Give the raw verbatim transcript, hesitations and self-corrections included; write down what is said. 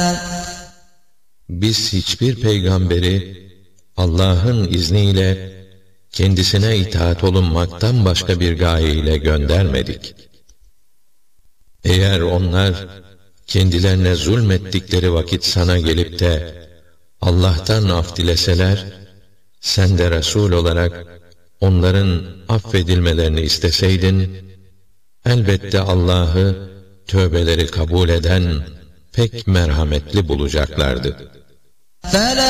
Biz hiçbir peygamberi Allah'ın izniyle kendisine itaat olunmaktan başka bir gaye ile göndermedik. Eğer onlar kendilerine zulmettikleri vakit sana gelip de Allah'tan af dileseler, sen de Resul olarak onların affedilmelerini isteseydin, elbette Allah'ı tövbeleri kabul eden pek merhametli bulacaklardı.